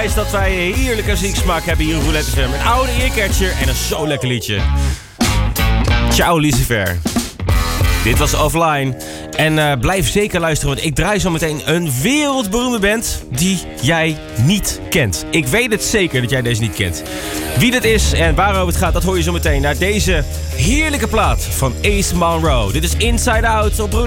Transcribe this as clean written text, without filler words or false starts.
bewijst dat wij heerlijke muzieksmaak hebben hier in Roulette FM. Een oude earcatcher en een zo lekker liedje. Ciao Lucifer. Dit was Offline. En blijf zeker luisteren, want ik draai zo meteen een wereldberoemde band die jij niet kent. Ik weet het zeker dat jij deze niet kent. Wie dat is en waarover het gaat, dat hoor je zo meteen naar deze heerlijke plaat van Ace Monroe. Dit is Inside Out op